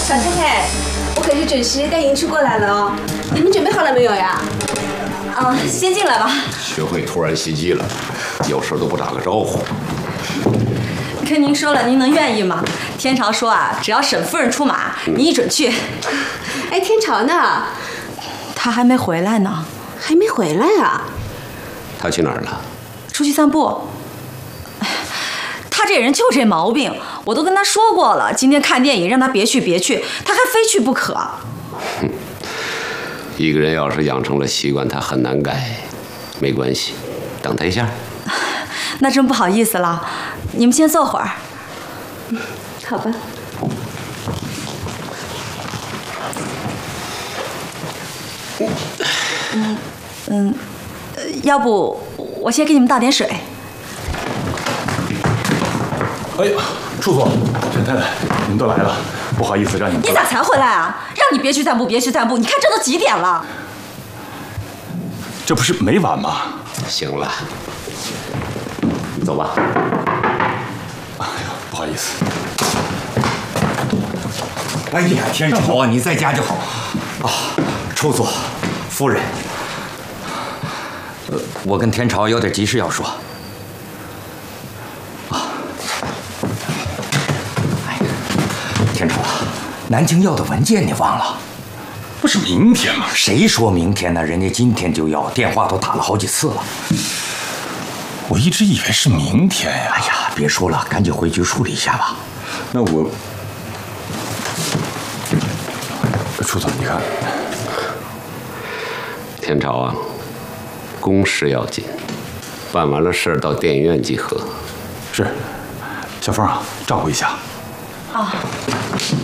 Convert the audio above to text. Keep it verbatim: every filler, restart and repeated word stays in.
小太太，我可是准时带迎出过来了哦。你们准备好了没有呀？啊，先进来吧。 学会突然袭击了，有事都不打个招呼。 跟您说了，您能愿意吗？天朝说啊，只要沈夫人出马，你一准去。 哎，天朝呢？ 他还没回来呢。 还没回来啊？ 他去哪儿了？ 出去散步。他这人就这毛病，我都跟他说过了，今天看电影让他别去别去，他还非去不可。 哼，一个人要是养成了习惯，他很难改。没关系，等他一下。 那真不好意思了，你们先坐会儿。 嗯，好吧。 嗯嗯，要不我先给你们倒点水。 哎呀，处座、沈太太，你们都来了，不好意思让你们。 你咋才回来啊？让你别去散步，别去散步，你看这都几点了？ 这不是没完吗？ 行了，走吧。 哎呀，不好意思。 哎呀，天朝啊，你在家就好。啊，处座，夫人，呃，我跟天朝有点急事要说。啊，哎，天朝啊，南京要的文件你忘了？ 不是明天吗？ 谁说明天呢？人家今天就要，电话都打了好几次了。 我一直以为是明天呀。 哎呀，别说了，赶紧回去处理一下吧。 那我，处座，你看， 天朝啊，公事要紧，办完了事儿到电影院集合。 是，小凤啊，照顾一下。 啊。